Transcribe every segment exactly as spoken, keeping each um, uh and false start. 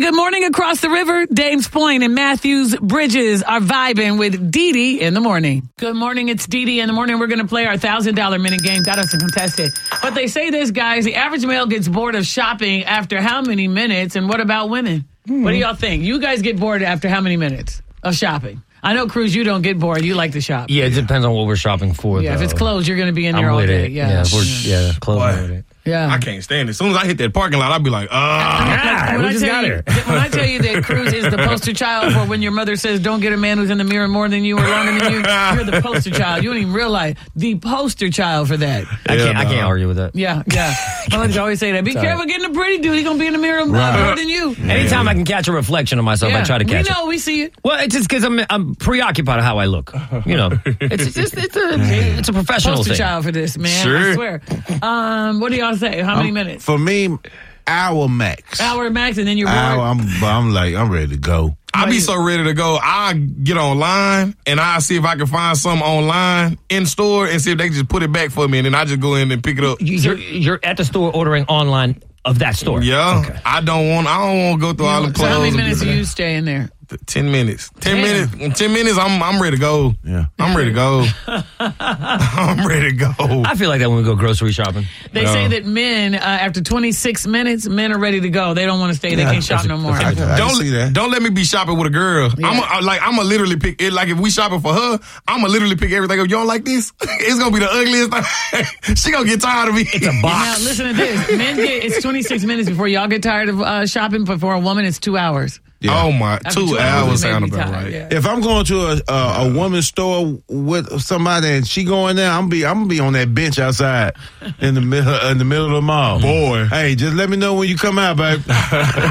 good morning across the river. Dames Point and Matthews Bridges are vibing with Dee Dee in the morning. Good morning, it's Dee Dee in the morning. We're going to play our one thousand dollars minute game. Got us a contestant. But they say this, guys, the average male gets bored of shopping after how many minutes? And what about women? Hmm. What do y'all think? You guys get bored after how many minutes of shopping? I know, Cruz, you don't get bored. You like to shop. Yeah, it depends on what we're shopping for, Yeah, though. if it's clothes, you're going to be in there I'm all with day. It. Yeah, yeah, if we're, yeah clothes. Boy, with it. Yeah. I can't stand it. As soon as I hit that parking lot, I'll be like, ah. Ah, when, we I just tell got you, here. when I tell you that Cruz is the poster child for when your mother says, don't get a man who's in the mirror more than you or longer than you, you're the poster child. You don't even realize the poster child for that. I Yeah, can't. I no. can't argue with that. Yeah, yeah. My mother always say that. Be Sorry. careful getting a pretty dude. He's going to be in the mirror right. more than you. Anytime I can catch a reflection of myself, Yeah, I try to catch we know, it. we see it. Well, it's just because I'm I'm preoccupied with how I look. You know, it's it's it's, it's a it's a professional Poster thing. child for this, man. Sure. I swear. Um, what do y'all say? How many Um, minutes? For me, hour max. Hour max, and then you're bored. Hour, I'm, I'm like, I'm ready to go. I be so ready to go. I get online and I see if I can find something online in store and see if they can just put it back for me, and then I just go in and pick it up. You- You're you're at the store ordering online of that store. Yeah, Okay. I don't want. I don't want to go through all the So how clothes. many and minutes be- do you stay in there? Ten minutes. Ten Damn. minutes. Ten minutes. I'm I'm ready to go. Yeah. I'm ready to go. I'm ready to go. I feel like that when we go grocery shopping. They say that men, uh, after twenty-six minutes, men are ready to go. They don't want to stay. They Yeah, can't shop no more. I, I Don't can see that. don't let me be shopping with a girl. Yeah. I'm a, like I'm a literally pick it. Like if we shopping for her, I'm a literally pick everything up. You don't like this? It's gonna be the ugliest thing. She gonna get tired of me. It's a Now, box. listen to this. Men get, it's twenty-six minutes before y'all get tired of uh, shopping, but for a woman, it's two hours. Yeah. Oh my, After two we hours may sound be about tired, right. yeah. If I'm going to a, a, a woman's store with somebody and she going there, I'm be I'm gonna be on that bench outside in the middle in the middle of the mall. Boy. Hey, just let me know when you come out, babe. Want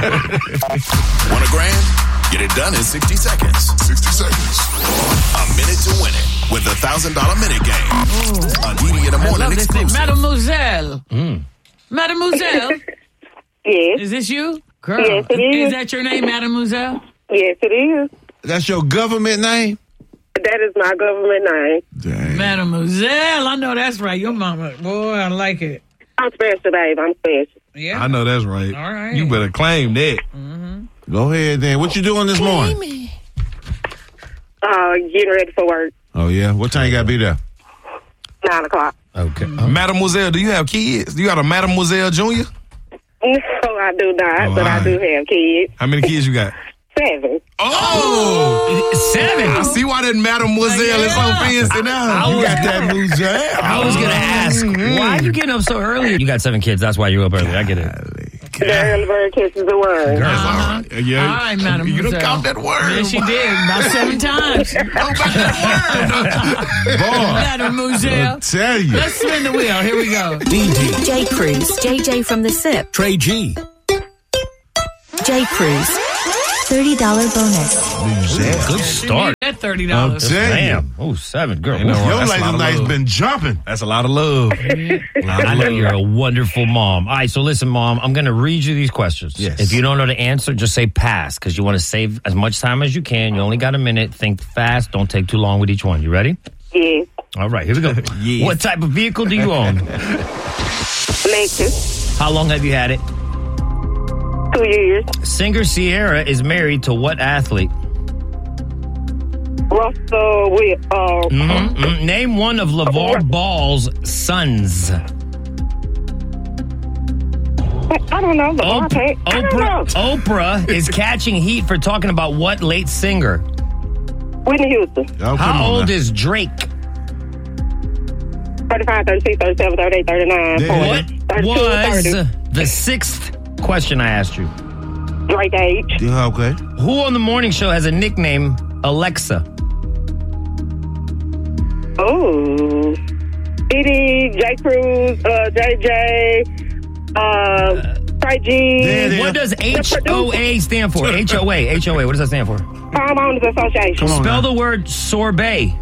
a grand? Get it done in sixty seconds. sixty seconds. A minute to win it with the one thousand dollars minute game. On Dee Dee in the I morning love this thing. exclusive. Mademoiselle. Mm. Mademoiselle. Yes, Is this you? Girl. Yes, it is. Is that your name, Mademoiselle? yes, it is. That's your government name? That is my government name. Dang. Mademoiselle. I know that's right. Your mama. Boy, I like it. I'm special, babe. I'm special. Yeah. I know that's right. All right. You better claim that. Go ahead then. What you doing this morning? Uh, getting ready for work. Oh yeah. What time you gotta be there? Nine o'clock. Okay. Mademoiselle, do you have kids? You got a Mademoiselle Junior? No, I do not, Oh, but I all do right. have kids. How many kids you got? Seven. Oh, Seven. I see why that Mademoiselle is so fancy now. You got that Muzelle. I was gonna ask, why are you getting up so early? You got seven kids. That's why you're up early. I get it. The early bird catches the worm. That's all right. Yeah. All right, Mademoiselle. You done caught that word. Yeah, she did. About seven times. Go back that word. Boy, Mademoiselle. I'll tell you. Let's spin the wheel. Here we go. D D, J. Cruz, J J from the S I P, Trey G. J. Cruz, thirty dollars bonus. Muzelle. Good start. That thirty dollars. I'm telling you. Damn. Oh, seven. Girl. Ain't no Ooh. wrong. Your That's a lot lady of night's love. been jumping. That's a lot of love. A lot I of know love. you're a wonderful mom. All right, so listen, Mom, I'm going to read you these questions. Yes. If you don't know the answer, just say pass because you want to save as much time as you can. You only got a minute. Think fast. Don't take too long with each one. You ready? Yes. All right, here we go. Yeah. What type of vehicle do you own? Lexus. How long have you had it? Two years. Singer Sierra is married to what athlete? Russell with, uh, Mhm, mhm. Name one of LeVar Ball's sons. I don't know. The Op- Oprah, I don't know. Oprah, Oprah is catching heat for talking about what late singer? Whitney Houston. Oh, come How on old now. is Drake? thirty-five, thirty-six, thirty-seven, thirty-eight, thirty-nine, Yeah. forty, What thirty-two, was thirty. the sixth question I asked you? Drake age. Yeah, okay. Who on the morning show has a nickname Alexa? Oh. Diddy, J. Cruz, uh, J J, uh, Trey G. Yeah, What does H O A stand for? H O A. H O A. What does that stand for? Homeowners Association. Come on Spell now. the word sorbet.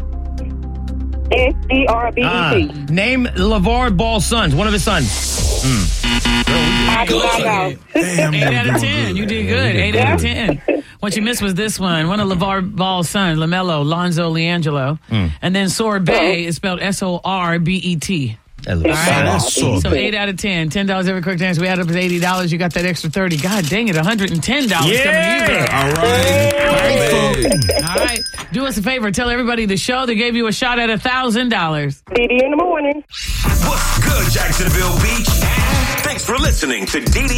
S E R B E Ah, T. name LeVar Ball's sons. One of his sons. I do not know. Damn, Eight out of you ten. good. You did good. Eight out of ten. What you missed was this one. One of LeVar Ball's sons, LaMelo, Lonzo Leangelo. And then sorbet is spelled S O R B E T. That looks All right. That's so So eight out of ten. ten dollars every correct answer. We add up as eighty dollars. You got that extra thirty. God dang it, one hundred ten dollars Yeah. coming to you there. all right. All right. Do us a favor. Tell everybody the show that gave you a shot at one thousand dollars. Dee Dee in the morning. What's good, Jacksonville Beach? Thanks for listening to D D